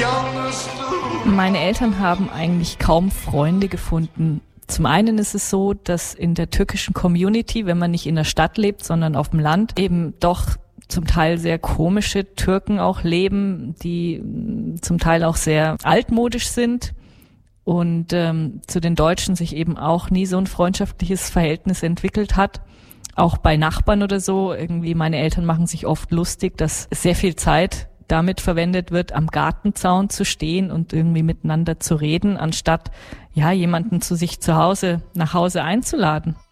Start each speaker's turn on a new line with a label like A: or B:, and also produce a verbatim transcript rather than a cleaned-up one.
A: Meine Eltern haben eigentlich kaum Freunde gefunden. Zum einen ist es so, dass in der türkischen Community, wenn man nicht in der Stadt lebt, sondern auf dem Land, eben doch zum Teil sehr komische Türken auch leben, die zum Teil auch sehr altmodisch sind und ähm, zu den Deutschen sich eben auch nie so ein freundschaftliches Verhältnis entwickelt hat. Auch bei Nachbarn oder so, irgendwie meine Eltern machen sich oft lustig, dass sehr viel Zeit damit verwendet wird, am Gartenzaun zu stehen und irgendwie miteinander zu reden, anstatt ja jemanden zu sich zu Hause, nach Hause einzuladen.